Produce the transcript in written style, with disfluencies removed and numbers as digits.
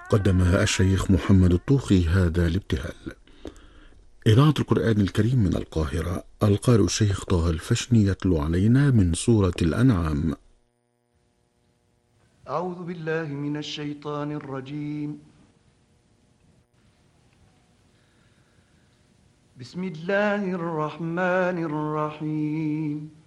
قدمها الشيخ محمد الطوخي هذا الابتهال. إذاعة القرآن الكريم من القاهرة، القارئ الشيخ طه الفشني يتلو علينا من سورة الأنعام. أعوذ بالله من الشيطان الرجيم. بسم الله الرحمن الرحيم.